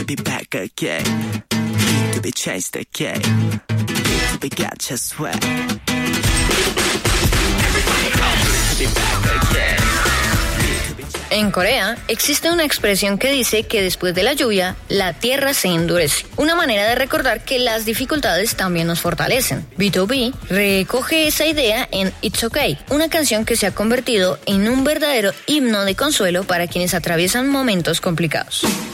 be back again. Need to be changed again. Need to be gotcha sweat. Everybody come to be back again. En Corea existe una expresión que dice que después de la lluvia, la tierra se endurece. Una manera de recordar que las dificultades también nos fortalecen. B2B recoge esa idea en It's Okay, una canción que se ha convertido en un verdadero himno de consuelo para quienes atraviesan momentos complicados.